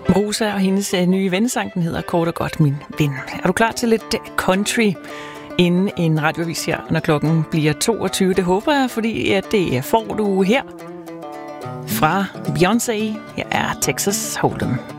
Rosa og hendes nye vensang, den hedder kort og godt Min Ven. Er du klar til lidt country inden en radioavis her, når klokken bliver 22? Det håber jeg, fordi det får du her fra Beyoncé. Her er Texas Hold'em.